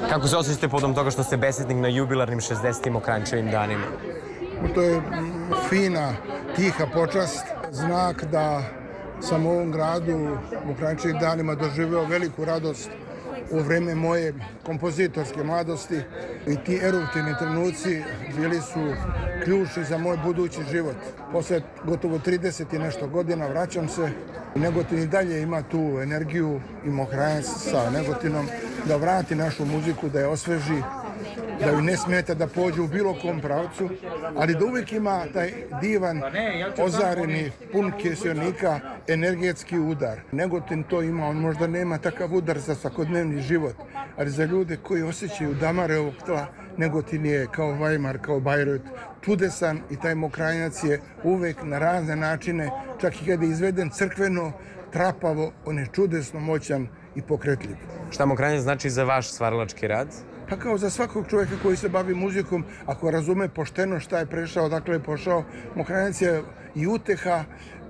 Kako se osjećate potom toga što ste besjednik na jubilarnim 60. Mokranjčevim danima? To je fina, tiha počast, znak da sam u ovom gradu Mokranjčevim danima doživeo veliku radost u vreme moje kompozitorske mladosti i ti eruptivni trenuci bili su ključni za moj budući život. Posle gotovo 30 i nešto godina vraćam se. Negotin i dalje ima tu energiju i Mokranjac sa Negotinom da vrati našu muziku, da je osveži, da ju ne smeta da pođe u bilo kom pravcu, ali da uvijek ima taj divan, ozareni, pun kiselnika, energetski udar. Negotin to ima, on možda nema takav udar za svakodnevni život, ali za ljude koji osjećaju damare ovog tla, Negotin je kao Weimar, kao Bayreuth, čudesan i taj Mokranjac je uvek na razne načine, čak i kada je izveden crkveno, trapavo, on je čudesno moćan i pokretljiv. Šta Mokranjac znači za vaš stvaralački rad? Pa kao za svakog čovjeka koji se bavi muzikom, ako razume pošteno šta je prešao, odakle je pošao, Mokranjac je i uteha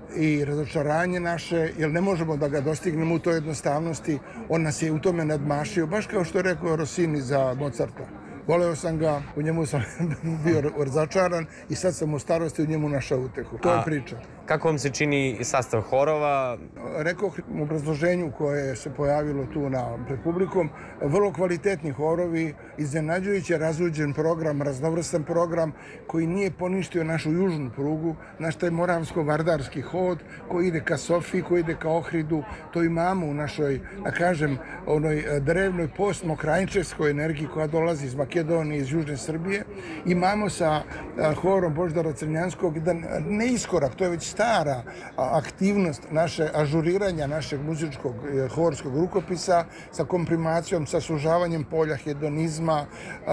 i razočaranje naše, jer ne možemo da ga dostignemo u toj jednostavnosti. On nas je u tome nadmašio, baš kao što je rekao Rossini za Mozarta. Voleo sam ga, u njemu sam bio razočaran i sad sam u starosti u njemu našao utehu. To je priča. Kako vam se čini sastav horova? Rekao u obrazloženju koje se pojavilo tu pred publikom, vrlo kvalitetni horovi, iznenađujuće razluđen program, raznovrstan program koji nije poništio našu južnu prugu, naš taj moravsko-vardarski hod koji ide ka Sofiji, koji ide ka Ohridu. To imamo u našoj, da kažem, onoj drevnoj postmokranjčevskoj energiji koja dolazi iz Makedonije, iz Južne Srbije. Imamo sa horom Božidara Crnjanskog jedan neiskorak, to je već stara aktivnost naše ažuriranja našeg muzičkog horskog rukopisa sa komprimacijom, sa sužavanjem polja hedonizma,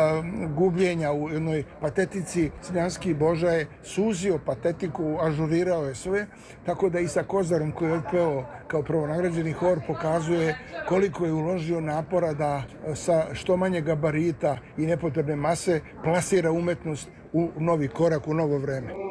gubljenja u jednoj patetici. Crnjanski Boža je suzio patetiku, ažurirao je sve, tako da i sa Kozarom koji je otpeo kao prvonagrađeni hor pokazuje koliko je uložio napora da sa što manje gabarita i nepotrebne mase plasira umetnost u novi korak, u novo vreme.